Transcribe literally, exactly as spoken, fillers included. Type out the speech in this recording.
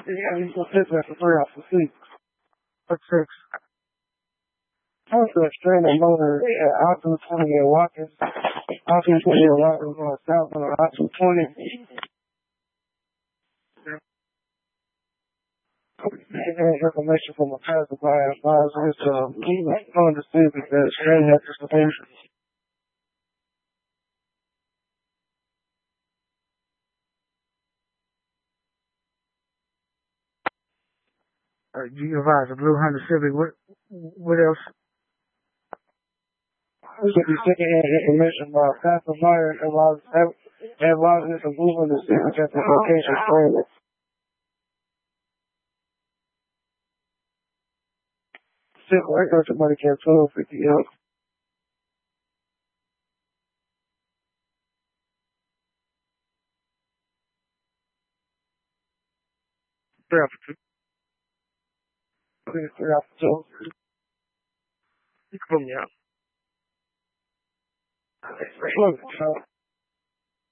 Yeah, he's gonna fit that for three off the six. What six? I was gonna strain that motor at Optimus twenty at Watkins. Optimus twenty at Watkins on south on Optimus twenty. I had information from a passerby advisor. It's um, understood that that strain had dissipation. Uh, you advise a Blue Honda Civic. What, what else? I was going to be second-hand information by Pastor Meyer and while and while it's a Blue Honda Civic at the location trailer. Still, I got somebody can twelve fifty up. Three off the two. Please, three off the two. You can put me out. Look,